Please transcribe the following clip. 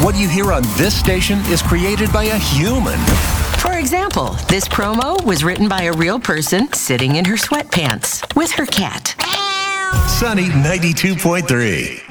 What you hear on this station is created by a human. For example, this promo was written by a real person sitting in her sweatpants with her cat. Sunny 92.3.